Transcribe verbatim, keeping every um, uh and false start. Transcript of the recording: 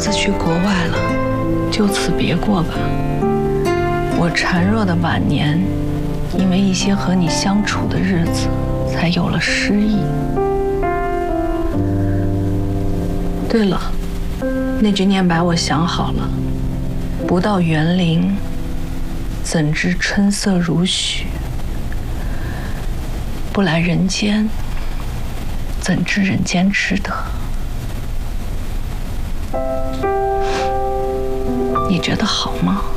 子去国外了，就此别过吧。我孱弱的晚年，因为一些和你相处的日子，才有了诗意。对了，那句念白我想好了：不到园林，怎知春色如许？不来人间，怎知人间值得？你觉得好吗？